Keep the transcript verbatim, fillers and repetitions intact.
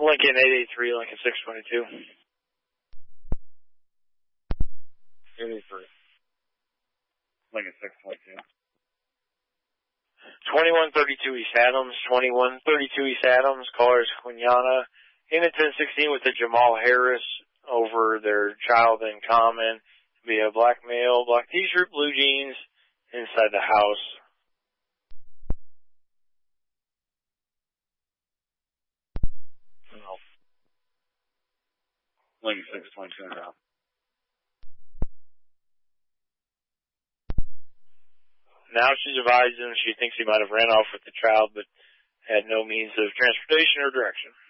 Lincoln eight eight three, Lincoln six twenty-two. eight eight three. Lincoln six twenty-two. twenty-one thirty-two East Adams, twenty-one thirty-two East Adams, caller is Quiñana, in at ten sixteen with the Jamal Harris over their child in common, via black male, black t-shirt, blue jeans, inside the house. No. Lincoln six twenty-two now. Now she's advising she thinks he might have ran off with the child, but had no means of transportation or direction.